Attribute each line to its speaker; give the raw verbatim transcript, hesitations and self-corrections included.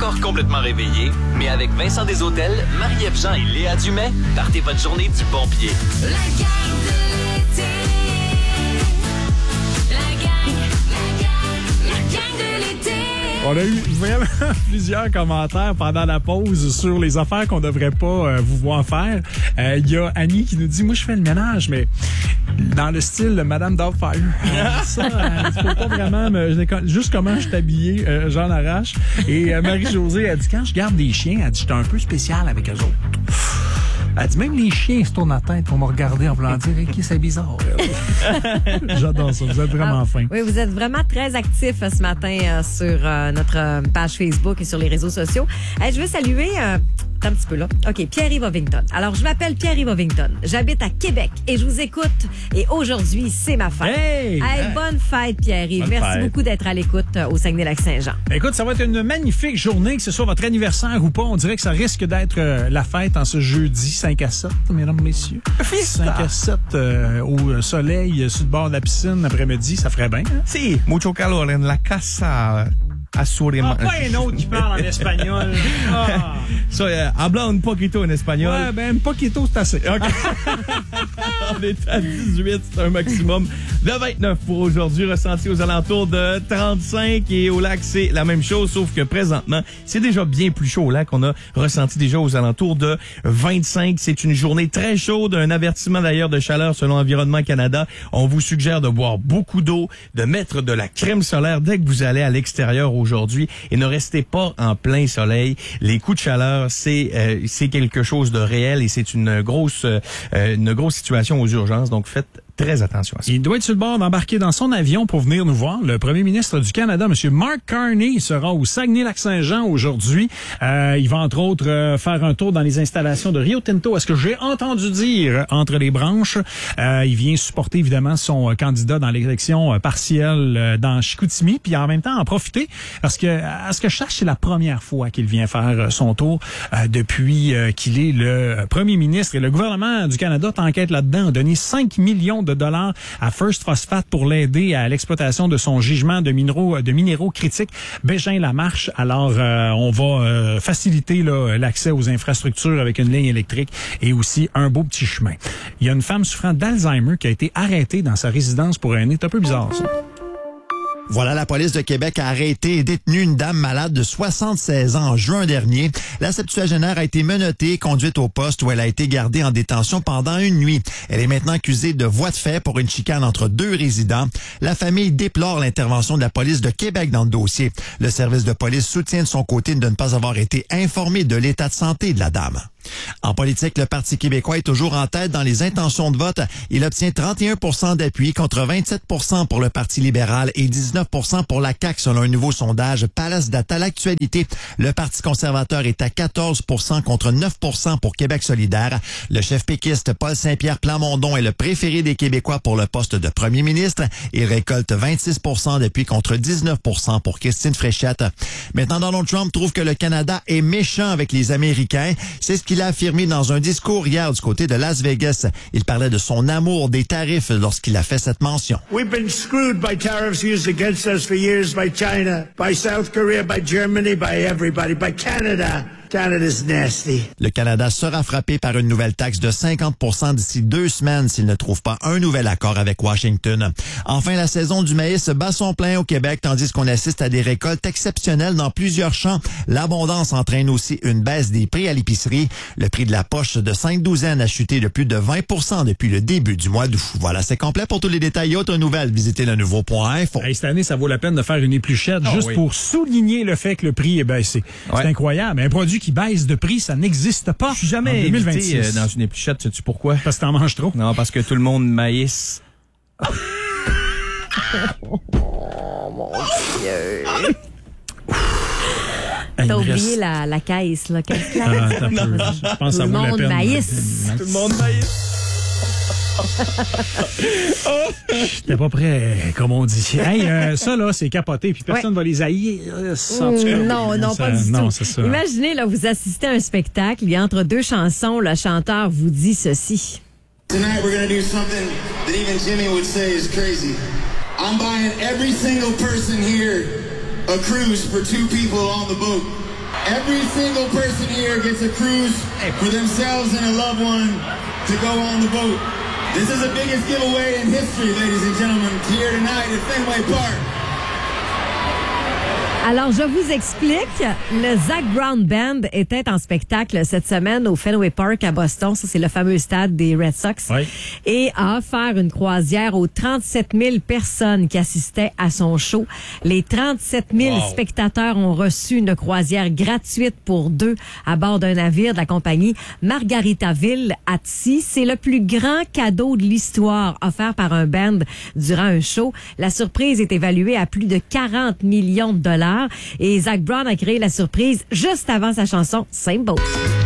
Speaker 1: encore complètement réveillé, mais avec Vincent Desautels, Marie-Ève Jean et Léa Dumais, partez votre journée du bon pied.
Speaker 2: La gang de l'été. La gang, la gang, la gang de l'été.
Speaker 3: On a eu vraiment plusieurs commentaires pendant la pause sur les affaires qu'on devrait pas euh, vous voir faire. Il euh, y a Annie qui nous dit, moi je fais le ménage, mais dans le style de Madame Doubtfire. Euh, ça, euh, tu peux pas vraiment me, juste comment je suis habillé, euh, j'en arrache. Et euh, Marie-Josée a dit, quand je garde des chiens, elle dit, j'étais un peu spécial avec eux autres. Elle dit, même les chiens se tournent la tête pour me regarder en voulant dire, OK, c'est bizarre. J'adore ça. Vous êtes vraiment
Speaker 4: ah,
Speaker 3: fin.
Speaker 4: Oui, vous êtes vraiment très actifs ce matin euh, sur euh, notre euh, page Facebook et sur les réseaux sociaux. Hey, je veux saluer... Euh, un petit peu là. OK, Pierre-Yves Ovington. Alors, je m'appelle Pierre-Yves Ovington. J'habite à Québec et je vous écoute. Et aujourd'hui, c'est ma fête.
Speaker 3: Hey!
Speaker 4: Hey,
Speaker 3: hey.
Speaker 4: Bonne fête, Pierre-Yves. Merci
Speaker 3: fête.
Speaker 4: beaucoup d'être à l'écoute euh, au Saguenay-Lac-Saint-Jean.
Speaker 3: Écoute, ça va être une magnifique journée, que ce soit votre anniversaire ou pas. On dirait que ça risque d'être euh, la fête en ce jeudi cinq à sept, mesdames, messieurs. cinq à sept euh, au soleil, sur le bord de la piscine, après-midi, ça ferait bien. Hein?
Speaker 5: Si, mucho calor en la casa. Assurément.
Speaker 3: Ah, pas un autre qui parle en espagnol. Ah.
Speaker 5: So, uh, habla un poquito en espagnol.
Speaker 3: Ouais, ben, un poquito, c'est assez.
Speaker 5: OK. On est à dix-huit, c'est un maximum de vingt-neuf pour aujourd'hui, ressenti aux alentours de trente-cinq. Et au lac, c'est la même chose, sauf que présentement, c'est déjà bien plus chaud au lac. On a ressenti déjà aux alentours de vingt-cinq. C'est une journée très chaude, un avertissement d'ailleurs de chaleur selon Environnement Canada. On vous suggère de boire beaucoup d'eau, de mettre de la crème solaire dès que vous allez à l'extérieur aujourd'hui et ne restez pas en plein soleil. Les coups de chaleur, c'est euh, c'est quelque chose de réel et c'est une grosse euh, une grosse situation aux urgences. Donc faites très attention à ça.
Speaker 3: Il doit être sur le bord d'embarquer dans son avion pour venir nous voir. Le premier ministre du Canada, M. Mark Carney, sera au Saguenay-Lac-Saint-Jean aujourd'hui. Euh, il va entre autres euh, faire un tour dans les installations de Rio Tinto. Est-ce que j'ai entendu dire entre les branches? Euh, il vient supporter évidemment son euh, candidat dans l'élection euh, partielle euh, dans Chicoutimi, puis en même temps en profiter parce que, à ce que je sache, c'est la première fois qu'il vient faire euh, son tour euh, depuis euh, qu'il est le premier ministre. Et le gouvernement du Canada t'enquête là-dedans, a donné cinq millions de dollars à First Phosphate pour l'aider à l'exploitation de son gisement de minéraux de minéraux critiques Bégin-Lamarche. Alors, euh, on va euh, faciliter là, l'accès aux infrastructures avec une ligne électrique et aussi un beau petit chemin. Il y a une femme souffrant d'Alzheimer qui a été arrêtée dans sa résidence pour aînés. C'est un peu bizarre, ça.
Speaker 6: Voilà, la police de Québec a arrêté et détenu une dame malade de soixante-seize ans en juin dernier. La septuagénaire a été menottée et conduite au poste où elle a été gardée en détention pendant une nuit. Elle est maintenant accusée de voie de fait pour une chicane entre deux résidents. La famille déplore l'intervention de la police de Québec dans le dossier. Le service de police soutient de son côté de ne pas avoir été informé de l'état de santé de la dame. En politique, le Parti québécois est toujours en tête dans les intentions de vote. Il obtient trente et un pour cent d'appui contre vingt-sept pour cent pour le Parti libéral et dix-neuf pour cent pour la C A Q selon un nouveau sondage Palace Data l'actualité. Le Parti conservateur est à quatorze pour cent contre neuf pour cent pour Québec solidaire. Le chef péquiste Paul Saint-Pierre Plamondon est le préféré des Québécois pour le poste de premier ministre. Il récolte vingt-six pour cent d'appui contre dix-neuf pour cent pour Christine Fréchette. Maintenant, Donald Trump trouve que le Canada est méchant avec les Américains. C'est ce qu'il a affirmé dans un discours hier du côté de Las Vegas. Il parlait de son amour des tarifs lorsqu'il a fait cette mention.
Speaker 7: We've been screwed by tariffs used against us for years by China, by South Korea, by Germany, by everybody, by Canada. Canada's nasty.
Speaker 6: Le Canada sera frappé par une nouvelle taxe de cinquante pour cent d'ici deux semaines s'il ne trouve pas un nouvel accord avec Washington. Enfin, la saison du maïs bat son plein au Québec, tandis qu'on assiste à des récoltes exceptionnelles dans plusieurs champs. L'abondance entraîne aussi une baisse des prix à l'épicerie. Le prix de la poche de cinq douzaines a chuté de plus de vingt pour cent depuis le début du mois d'août. Voilà, c'est complet. Pour tous les détails et autres nouvelles, visitez le nouveau point info.
Speaker 3: Hey, cette année, ça vaut la peine de faire une épluchette oh, juste oui. pour souligner le fait que le prix est baissé. Ouais. C'est incroyable. Un produit qui baisse de prix, ça n'existe pas.
Speaker 5: Je suis jamais invité euh, dans une épluchette, sais-tu pourquoi?
Speaker 3: Parce que t'en manges trop.
Speaker 5: Non, parce que tout le monde maïs.
Speaker 4: Oh mon Dieu. T'as oublié reste... la, la caisse, là. Qu'est-ce que
Speaker 3: ah, je pense
Speaker 4: tout le monde maïs.
Speaker 5: Tout le monde maïs.
Speaker 3: J'étais pas prêt, comme on dit. Hey, euh, ça, là, c'est capoté, puis personne ouais. va les haïr. Euh,
Speaker 4: mmh, non, non,
Speaker 3: ça,
Speaker 4: pas du
Speaker 3: non,
Speaker 4: tout.
Speaker 3: C'est ça.
Speaker 4: Imaginez, là, vous assistez à un spectacle, et entre deux chansons, le chanteur vous dit ceci.
Speaker 8: Tonight, we're gonna do something that even Jimmy would say is crazy. I'm buying every single person here a cruise for two people on the boat. Every single person here gets a cruise for themselves and a loved one to go on the boat. This is the biggest giveaway in history, ladies and gentlemen, here tonight at Fenway Park.
Speaker 4: Alors, je vous explique. Le Zac Brown Band était en spectacle cette semaine au Fenway Park à Boston. Ça, c'est le fameux stade des Red Sox.
Speaker 3: Oui.
Speaker 4: Et a offert une croisière aux trente-sept mille personnes qui assistaient à son show. Les trente-sept mille
Speaker 3: Wow.
Speaker 4: spectateurs ont reçu une croisière gratuite pour deux à bord d'un navire de la compagnie Margaritaville at Sea. C'est le plus grand cadeau de l'histoire offert par un band durant un show. La surprise est évaluée à plus de quarante millions de dollars. Et Zac Brown a créé la surprise juste avant sa chanson Same Boat.